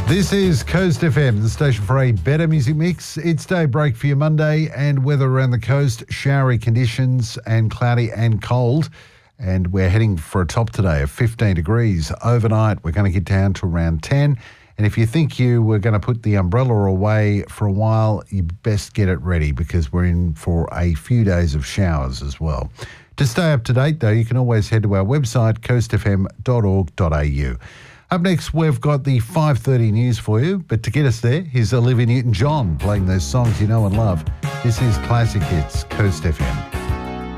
This is Coast FM, the station for a better music mix. It's day break for your Monday, and weather around the coast, showery conditions and cloudy and cold. And we're heading for a top today of 15 degrees. Overnight, we're going to get down to around 10. And if you think you were going to put the umbrella away for a while, you best get it ready because we're in for a few days of showers as well. To stay up to date, though, you can always head to our website, coastfm.org.au. Up next, we've got the 5:30 news for you, but to get us there, here's Olivia Newton-John playing those songs you know and love. This is Classic Hits, Coast FM.